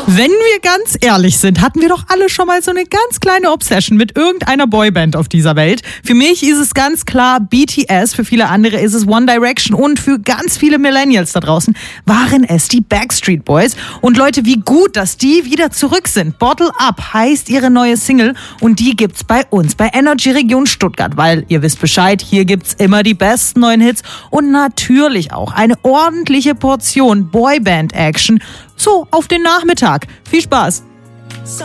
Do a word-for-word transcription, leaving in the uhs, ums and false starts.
Wenn wir ganz ehrlich sind, hatten wir doch alle schon mal so eine ganz kleine Obsession mit irgendeiner Boyband auf dieser Welt. Für mich ist es ganz klar B T S, für viele andere ist es One Direction und für ganz viele Millennials da draußen waren es die Backstreet Boys. Und Leute, wie gut, dass die wieder zurück sind. Bottle Up heißt ihre neue Single und die gibt's bei uns, bei Energy Region Stuttgart, weil ihr wisst Bescheid, hier gibt's immer die besten neuen Hits und natürlich auch eine ordentliche Portion Boyband-Action. So, auf den Nachmittag. Viel Spaß!